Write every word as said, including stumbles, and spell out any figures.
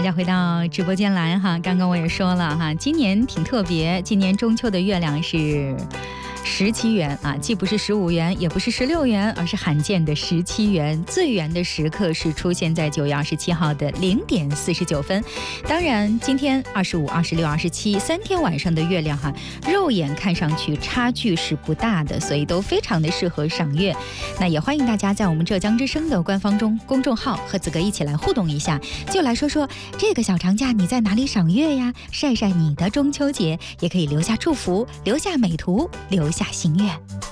大家回到直播间来哈。刚刚我也说了哈，今年挺特别，今年中秋的月亮是十七圆啊，既不是十五圆，也不是十六圆，而是罕见的十七圆。最圆的时刻是出现在九月二十七号的零点四十九分。当然，今天二十五、二十六、二十七三天晚上的月亮哈，肉眼看上去差距是不大的，所以都非常的适合赏月。那也欢迎大家在我们浙江之声的官方中公众号和子哥一起来互动一下，就来说说这个小长假你在哪里赏月呀？晒晒你的中秋节，也可以留下祝福，留下美图，留下心愿。